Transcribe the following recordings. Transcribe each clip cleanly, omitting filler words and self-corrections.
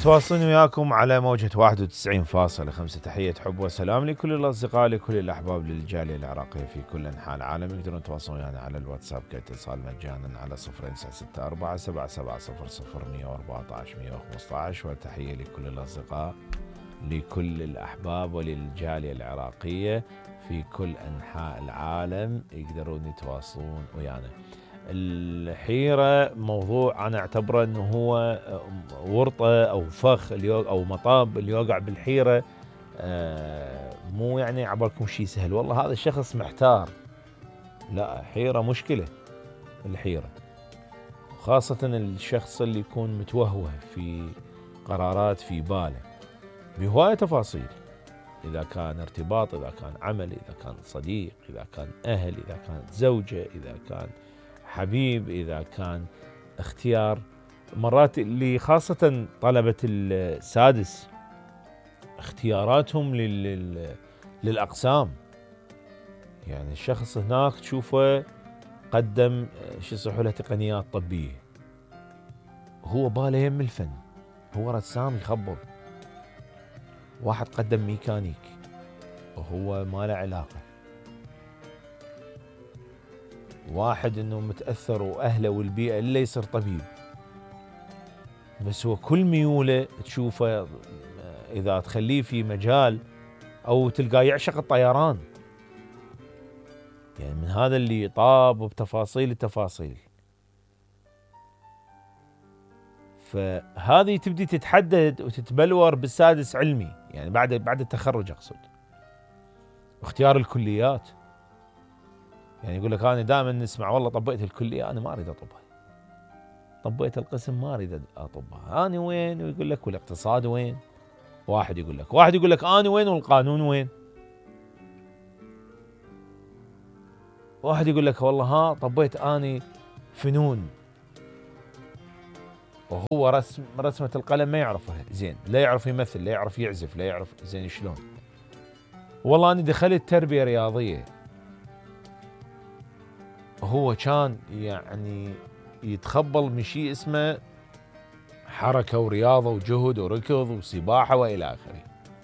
متواصلين وياكم على موجة 91.5. تحية حب وسلام لكل الأصدقاء، لكل الأحباب، للجالية العراقية في كل أنحاء العالم. يقدرون يتواصلون ويانا على الواتساب كاتصال مجانا على 0964 7700 114 115. وتحية لكل الأصدقاء، لكل الأحباب وللجالية العراقية في كل أنحاء العالم. يقدرون يتواصلون ويانا. الحيرة موضوع أنا أعتبره أنه هو ورطة أو فخ أو مطاب اللي يوقع بالحيرة. مو يعني عبالكم شيء سهل، والله هذا الشخص محتار. لا، حيرة مشكلة الحيرة، خاصة الشخص اللي يكون متوهوه في قرارات في باله بهواية تفاصيل، إذا كان ارتباط، إذا كان عمل، إذا كان صديق، إذا كان أهل، إذا كانت زوجة، إذا كان حبيب، إذا كان اختيار. مرات اللي خاصة طلبة السادس اختياراتهم للأقسام، يعني الشخص هناك تشوفه قدم شو يصيحوا له تقنيات طبية، هو باله يم الفن، هو رسام يخبط. واحد قدم ميكانيك وهو ما له علاقة. واحد انه متأثر واهله والبيئة الا يصير طبيب، بس هو كل ميوله تشوفه اذا تخليه في مجال او تلقاه يعشق الطيران، يعني من هذا اللي طاب بتفاصيل التفاصيل. فهذه تبدي تتحدد وتتبلور بالسادس علمي، يعني بعد التخرج اقصد. واختيار الكليات، يعني يقول لك انا دائما نسمع والله طبيت الكليه، انا ما اريد اطبها. طبيت القسم ما اريد اطبها، انا وين؟ ويقول لك والاقتصاد وين؟ واحد يقول لك انا وين والقانون وين؟ واحد يقول لك والله طبيت اني فنون، وهو رسمة القلم ما يعرفها زين، لا يعرف يمثل، لا يعرف يعزف، لا يعرف زين شلون. والله أنا دخلت تربية رياضية، هو كان يعني يتخبل من شيء اسمه حركة ورياضة وجهد وركض وسباحة وإلى آخره.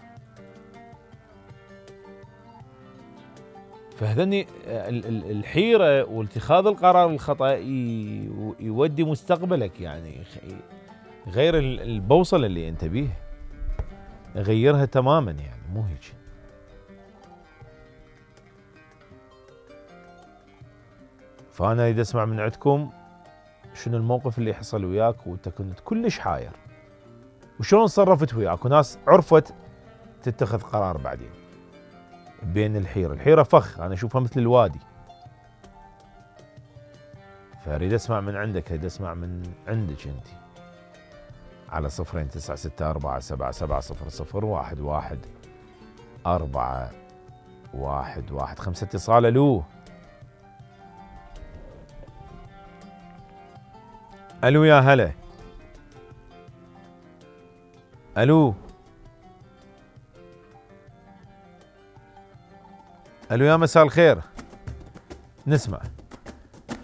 فهذني الحيرة واتخاذ القرار الخطأ يودي مستقبلك، يعني غير البوصلة اللي انت بيه، غيرها تماما، يعني مو هيك. فأنا أريد أسمع من عندكم شنو الموقف اللي حصل وياك وأنت كنت كلش حاير، وشلون صرفت وياك، وناس عرفت تتخذ قرار بعدين بين الحيرة فخ، أنا أشوفها مثل الوادي. فأريد أسمع من عندك، أريد أسمع من عندك أنت على 0964 5 اتصال. ألو يا هلا. ألو يا مساء الخير. نسمع.